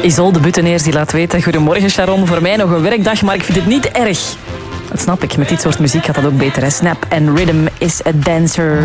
Isolde Butteneers die laat weten: goedemorgen Sharon, voor mij nog een werkdag, maar ik vind het niet erg. Dat snap ik, met dit soort muziek gaat dat ook beter. Hè? Snap and rhythm is a dancer.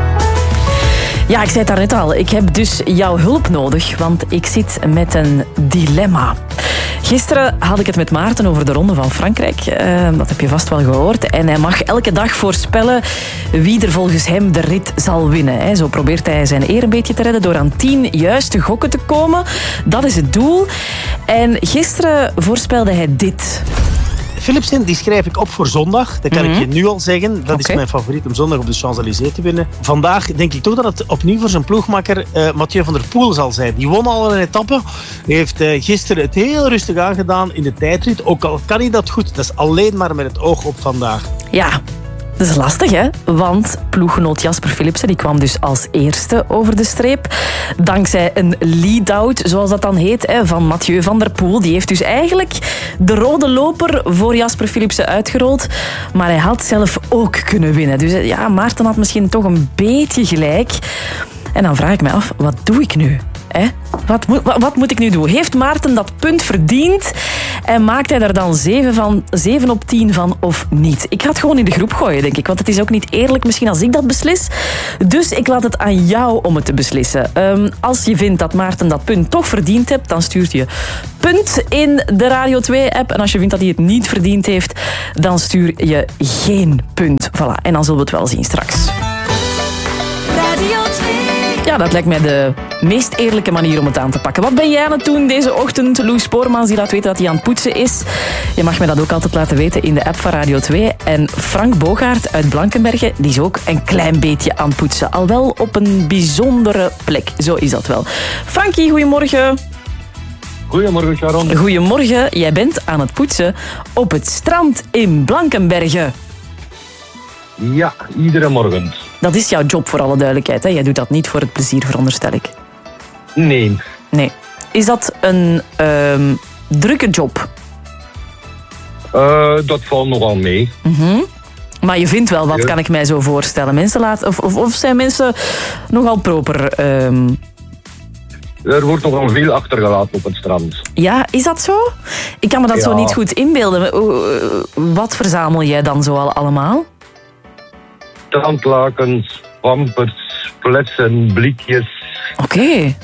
Ja, ik zei het daarnet al. Ik heb dus jouw hulp nodig, want ik zit met een dilemma. Gisteren had ik het met Maarten over de Ronde van Frankrijk. Dat heb je vast wel gehoord. En hij mag elke dag voorspellen wie er volgens hem de rit zal winnen. Zo probeert hij zijn eer een beetje te redden door aan 10 juiste gokken te komen. Dat is het doel. En gisteren voorspelde hij dit. Philipsen, die schrijf ik op voor zondag. Dat kan ik je nu al zeggen. Dat is mijn favoriet om zondag op de Champs-Élysées te winnen. Vandaag denk ik toch dat het opnieuw voor zijn ploegmakker Mathieu van der Poel zal zijn. Die won al een etappe. Hij heeft gisteren het heel rustig aangedaan in de tijdrit. Ook al kan hij dat goed, dat is alleen maar met het oog op vandaag. Ja, dat is lastig, hè? Want ploeggenoot Jasper Philipsen die kwam dus als eerste over de streep. Dankzij een lead-out, zoals dat dan heet, van Mathieu van der Poel. Die heeft dus eigenlijk de rode loper voor Jasper Philipsen uitgerold. Maar hij had zelf ook kunnen winnen. Dus ja, Maarten had misschien toch een beetje gelijk. En dan vraag ik me af, wat doe ik nu? Wat moet ik nu doen? Heeft Maarten dat punt verdiend? En maakt hij er dan 7 op 10 van of niet? Ik ga het gewoon in de groep gooien, denk ik. Want het is ook niet eerlijk misschien als ik dat beslis. Dus ik laat het aan jou om het te beslissen. Als je vindt dat Maarten dat punt toch verdiend hebt, dan stuurt je punt in de Radio 2-app. En als je vindt dat hij het niet verdiend heeft, dan stuur je geen punt. Voilà. En dan zullen we het wel zien straks. Radio 2. Ja, dat lijkt mij de meest eerlijke manier om het aan te pakken. Wat ben jij aan het doen deze ochtend? Loes Spoormans die laat weten dat hij aan het poetsen is. Je mag me dat ook altijd laten weten in de app van Radio 2. En Frank Bogaert uit Blankenberge, die is ook een klein beetje aan het poetsen. Al wel op een bijzondere plek. Zo is dat wel. Frankie, goedemorgen. Goedemorgen, Sharon. Goedemorgen. Jij bent aan het poetsen op het strand in Blankenberge. Ja, iedere morgen. Dat is jouw job, voor alle duidelijkheid. Hè? Jij doet dat niet voor het plezier, veronderstel ik. Nee. Nee. Is dat een drukke job? Dat valt nogal mee. Maar je vindt wel, wat kan ik mij zo voorstellen? Mensen laten, of zijn mensen nogal proper? Er wordt nogal veel achtergelaten op het strand. Ja, is dat zo? Ik kan me dat zo niet goed inbeelden. Wat verzamel jij dan zo al allemaal? Strandlakens, pampers, flessen, blikjes. Oké.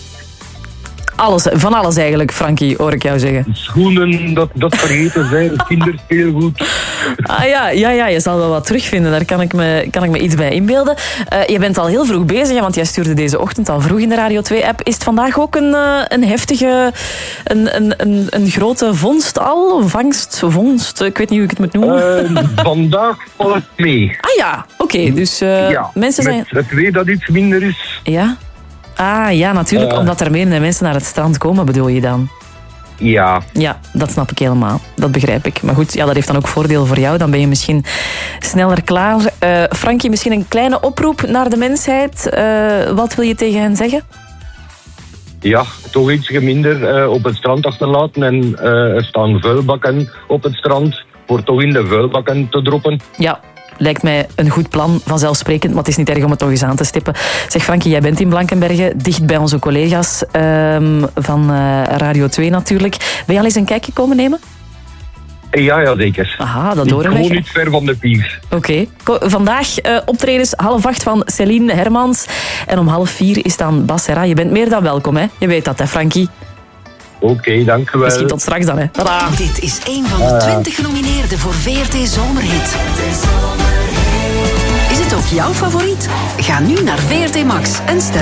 Van alles eigenlijk, Frankie, hoor ik jou zeggen. Schoenen, dat vergeten zijn, kinderspeelgoed. Ah ja, je zal wel wat terugvinden. Daar kan ik me iets bij inbeelden. Je bent al heel vroeg bezig, want jij stuurde deze ochtend al vroeg in de Radio 2-app. Is het vandaag ook een heftige, een grote vondst al? Vondst? Ik weet niet hoe ik het moet noemen. Vandaag valt het mee. Ah ja, oké. Dus mensen zijn... Het weer dat iets minder is. Ja? Ah ja, natuurlijk, omdat er minder mensen naar het strand komen, bedoel je dan? Ja. Ja, dat snap ik helemaal. Dat begrijp ik. Maar goed, ja, dat heeft dan ook voordeel voor jou. Dan ben je misschien sneller klaar. Frankie, misschien een kleine oproep naar de mensheid. Wat wil je tegen hen zeggen? Ja, toch ietsje minder op het strand achterlaten. En er staan vuilbakken op het strand. Voor toch in de vuilbakken te droppen. Ja. Lijkt mij een goed plan, vanzelfsprekend, maar het is niet erg om het nog eens aan te stippen. Zeg Frankie, jij bent in Blankenberge, dicht bij onze collega's van Radio 2 natuurlijk. Ben je al eens een kijkje komen nemen? Ja, zeker. Aha, dat horen we. Gewoon niet ver van de pier. Oké. Vandaag optredens 7:30 van Céline Hermans. En om 3:30 is dan Bas Serra. Je bent meer dan welkom, hè? Je weet dat, hè, Frankie? Oké, dank u wel. Misschien tot straks dan, hè. Tada. Dit is een van de 20 genomineerden voor VRT Zomerhit. Is het ook jouw favoriet? Ga nu naar VRT Max en stem